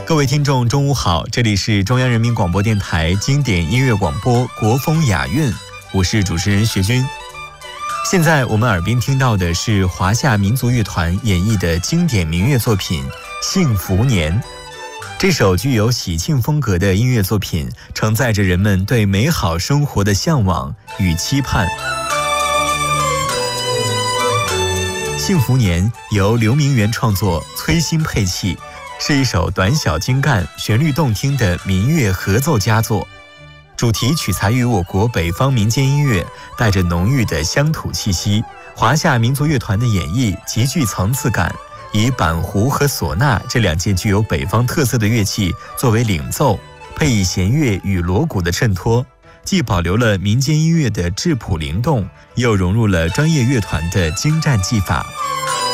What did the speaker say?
各位听众中午好，这里是中央人民广播电台经典音乐广播国风雅韵，我是主持人学军。现在我们耳边听到的是华夏民族乐团演绎的经典民乐作品《幸福年》。这首具有喜庆风格的音乐作品，承载着人们对美好生活的向往与期盼。《幸福年》由刘明元创作，崔新配器，是一首短小精干、旋律动听的民乐合奏佳作。主题取材于我国北方民间音乐，带着浓郁的乡土气息。华夏民族乐团的演绎极具层次感，以板胡和唢呐这两件具有北方特色的乐器作为领奏，配以弦乐与锣鼓的衬托，既保留了民间音乐的质朴灵动，又融入了专业乐团的精湛技法。